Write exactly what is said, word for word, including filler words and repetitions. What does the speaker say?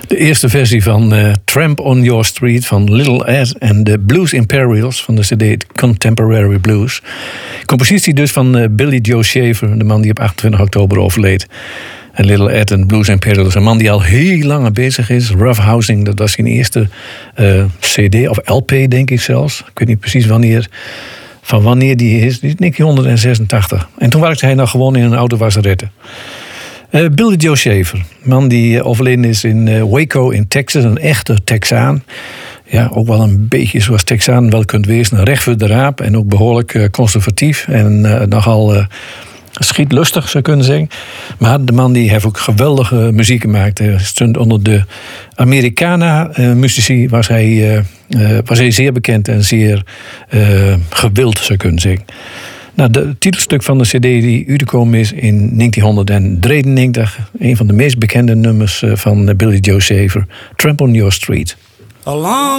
De eerste versie van uh, Tramp on Your Street van Little Ed en de Blues Imperials van de cd Contemporary Blues. Compositie dus van uh, Billy Joe Shaver, de man die op achtentwintig oktober overleed. En Little Ed en Blues Imperials, een man die al heel lang bezig is. Rough Housing, dat was zijn eerste uh, cd of L P, denk ik zelfs. Ik weet niet precies wanneer, van wanneer die is. Die is negentien zesentachtig. En toen werkte hij nog gewoon in een oude wasserette. Uh, Billy Joe Shaver, man die uh, overleden is in uh, Waco in Texas, een echte Texaan. Ja, ook wel een beetje zoals Texaan wel kunt wezen, recht voor de raap en ook behoorlijk uh, conservatief en uh, nogal uh, schietlustig, zou je kunnen zeggen. Maar de man die heeft ook geweldige muziek gemaakt. Hij stond onder de Americana-muzici, uh, was, hij, uh, uh, was hij zeer bekend en zeer uh, gewild, zou je kunnen zeggen. Nou, het titelstuk van de cd die uitgekomen is in negentien drieënnegentig, een van de meest bekende nummers van Billy Joe Shaver, Tramp on Your Street. Along